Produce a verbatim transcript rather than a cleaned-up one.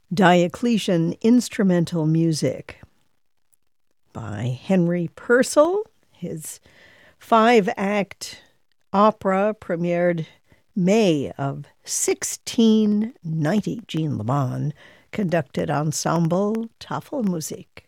Diocletian Instrumental Music by Henry Purcell. His five-act opera premiered May of sixteen ninety. Jean Le Bon conducted Ensemble Tafelmusik.